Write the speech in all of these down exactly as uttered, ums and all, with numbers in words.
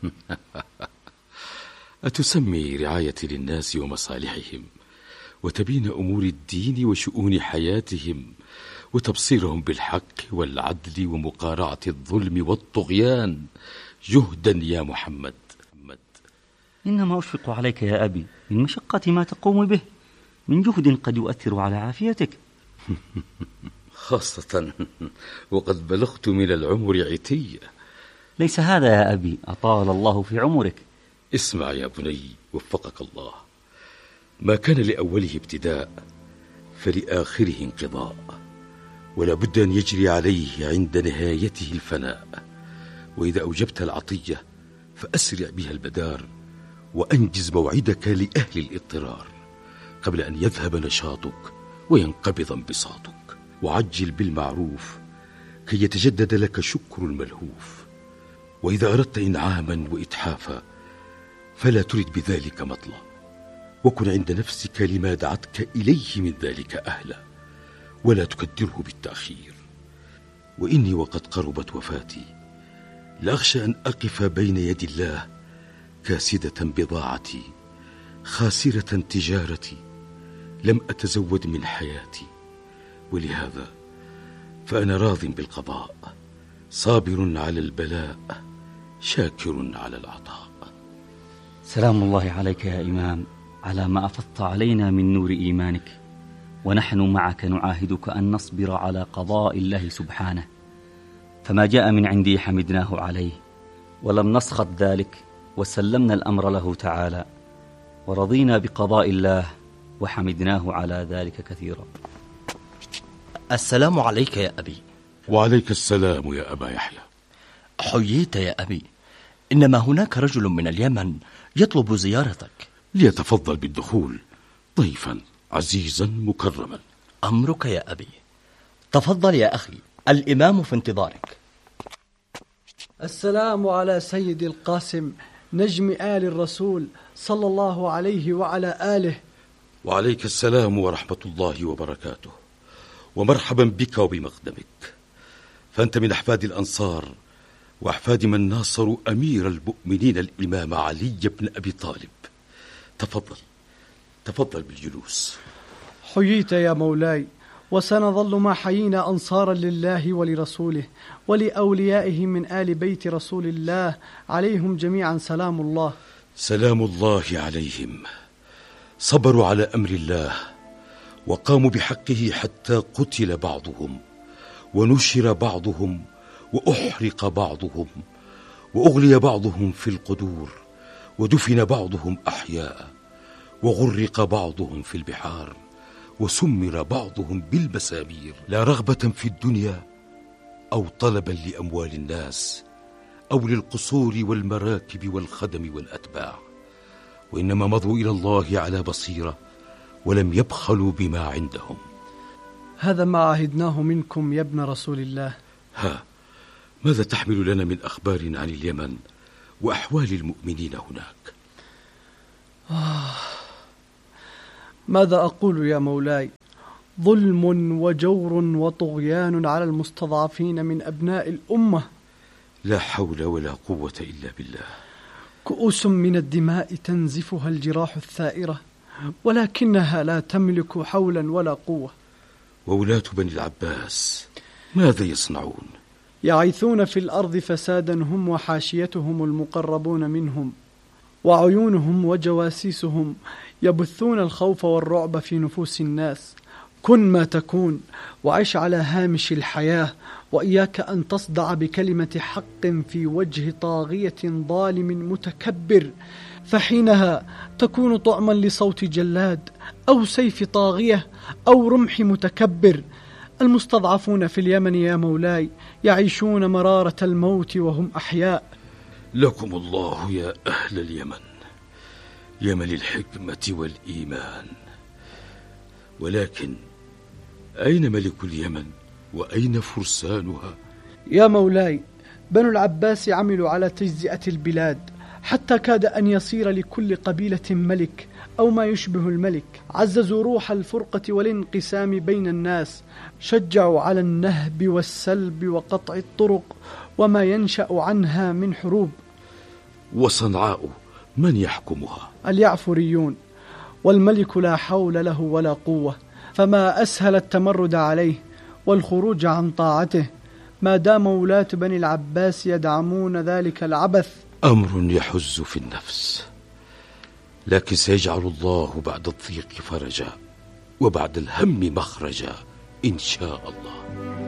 أتسمي رعاية للناس ومصالحهم وتبين أمور الدين وشؤون حياتهم وتبصيرهم بالحق والعدل ومقارعة الظلم والطغيان جهدا يا محمد؟ إنما أشفق عليك يا أبي من مشقة ما تقوم به من جهد قد يؤثر على عافيتك. خاصة وقد بلغت من العمر عتية. ليس هذا يا أبي، أطال الله في عمرك. اسمع يا بني وفقك الله، ما كان لأوله ابتداء فلآخره انقضاء، ولا بد أن يجري عليه عند نهايته الفناء. وإذا أوجبت العطية فأسرع بها البدار، وأنجز موعدك لأهل الاضطرار قبل أن يذهب نشاطك وينقبض انبساطك. وعجل بالمعروف كي يتجدد لك شكر الملهوف. وإذا أردت إنعاما وإتحافا فلا ترد بذلك مطلع، وكن عند نفسك لما دعتك إليه من ذلك أهلا، ولا تكدره بالتأخير. وإني وقد قربت وفاتي لأخشى أن أقف بين يدي الله كاسدة بضاعتي، خاسرة تجارتي، لم أتزود من حياتي. ولهذا فأنا راض بالقضاء، صابر على البلاء، شاكر على العطاء. سلام الله عليك يا إمام على ما أفضت علينا من نور إيمانك، ونحن معك نعاهدك أن نصبر على قضاء الله سبحانه، فما جاء من عندي حمدناه عليه ولم نسخط ذلك، وسلمنا الأمر له تعالى، ورضينا بقضاء الله وحمدناه على ذلك كثيرا. السلام عليك يا أبي. وعليك السلام يا أبا يحيى. حييت يا أبي، إنما هناك رجل من اليمن يطلب زيارتك. ليتفضل بالدخول ضيفا عزيزا مكرما. أمرك يا أبي. تفضل يا أخي، الإمام في انتظارك. السلام على سيد القاسم نجم آل الرسول صلى الله عليه وعلى آله. وعليك السلام ورحمة الله وبركاته، ومرحبا بك وبمقدمك، فأنت من أحفاد الأنصار وأحفاد من ناصروا أمير المؤمنين الإمام علي بن أبي طالب. تفضل تفضل بالجلوس. حييت يا مولاي، وسنظل ما حيينا أنصارا لله ولرسوله ولأوليائه من آل بيت رسول الله عليهم جميعا سلام الله. سلام الله عليهم. صبروا على أمر الله وقاموا بحقه حتى قتل بعضهم ونشر بعضهم وأحرق بعضهم وأغلي بعضهم في القدور ودفن بعضهم أحياء وغرق بعضهم في البحار وسمر بعضهم بالمسامير، لا رغبة في الدنيا أو طلبا لأموال الناس أو للقصور والمراكب والخدم والأتباع، وإنما مضوا إلى الله على بصيرة ولم يبخلوا بما عندهم. هذا ما عهدناه منكم يا ابن رسول الله. ها ماذا تحمل لنا من أخبار عن اليمن وأحوال المؤمنين هناك؟ آه ماذا أقول يا مولاي؟ ظلم وجور وطغيان على المستضعفين من أبناء الأمة. لا حول ولا قوة إلا بالله. كؤوس من الدماء تنزفها الجراح الثائرة، ولكنها لا تملك حولا ولا قوة. وولاة بني العباس ماذا يصنعون؟ يعيثون في الأرض فسادا هم وحاشيتهم المقربون منهم، وعيونهم وجواسيسهم يبثون الخوف والرعب في نفوس الناس. كن ما تكون وعش على هامش الحياة، وإياك أن تصدع بكلمة حق في وجه طاغية ظالم متكبر، فحينها تكون طعما لصوت جلاد أو سيف طاغية أو رمح متكبر. المستضعفون في اليمن يا مولاي يعيشون مرارة الموت وهم أحياء. لكم الله يا أهل اليمن، يمن الحكمة والإيمان. ولكن أين ملك اليمن وأين فرسانها؟ يا مولاي، بنو العباس عملوا على تجزئة البلاد حتى كاد أن يصير لكل قبيلة ملك أو ما يشبه الملك. عززوا روح الفرقة والانقسام بين الناس، شجعوا على النهب والسلب وقطع الطرق وما ينشأ عنها من حروب. وصنعاء من يحكمها؟ اليعفريون، والملك لا حول له ولا قوة، فما أسهل التمرد عليه والخروج عن طاعته ما دام ولاة بني العباس يدعمون ذلك العبث. أمر يحز في النفس، لكن سيجعل الله بعد الضيق فرجا وبعد الهم مخرجا إن شاء الله.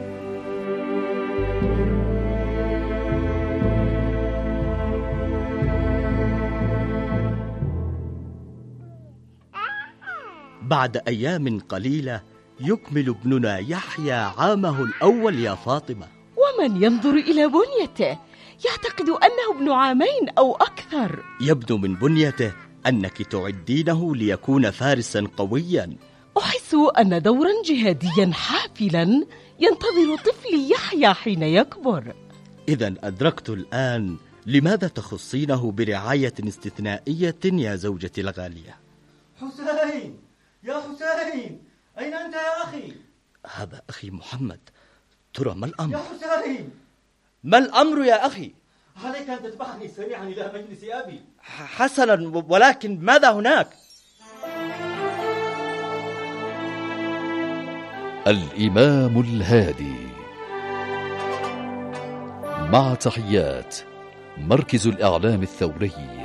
بعد أيام قليلة يكمل ابننا يحيى عامه الأول يا فاطمة. ومن ينظر إلى بنيته يعتقد أنه ابن عامين أو أكثر. يبدو من بنيته أنك تعدينه ليكون فارسا قويا. أحس أن دورا جهاديا حافلا ينتظر طفلي يحيى حين يكبر. إذن أدركت الآن لماذا تخصينه برعاية استثنائية يا زوجتي الغالية. حسين يا حسين، أين أنت يا أخي؟ هذا أخي محمد، ترى ما الأمر؟ يا حسين، ما الأمر يا أخي؟ عليك أن تتبعني سريعا إلى مجلس أبي. حسنا، ولكن ماذا هناك؟ الإمام الهادي، مع تحيات مركز الإعلام الثوري